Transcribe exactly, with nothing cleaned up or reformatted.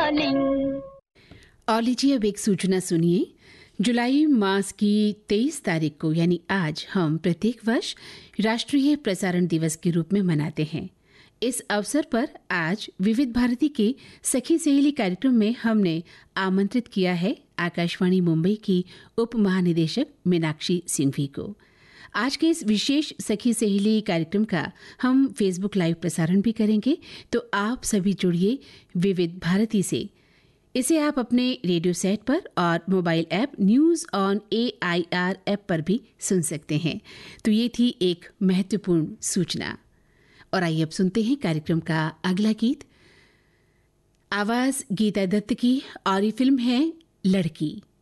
Morning. और लीजिए अब एक सूचना सुनिए। जुलाई मास की तेईस तारीख को यानी आज हम प्रत्येक वर्ष राष्ट्रीय प्रसारण दिवस के रूप में मनाते हैं। इस अवसर पर आज विविध भारती के सखी सहेली कार्यक्रम में हमने आमंत्रित किया है आकाशवाणी मुंबई की उप महानिदेशक मीनाक्षी सिंघवी को। आज के इस विशेष सखी सहेली कार्यक्रम का हम फेसबुक लाइव प्रसारण भी करेंगे, तो आप सभी जुड़िए विविध भारती से। इसे आप अपने रेडियो सेट पर और mobile app news on A I R app पर भी सुन सकते हैं। तो ये थी एक महत्वपूर्ण सूचना। और आइए अब सुनते हैं कार्यक्रम का अगला गीत। आवाज गीता दत्त की और ये फिल्म है लड़की।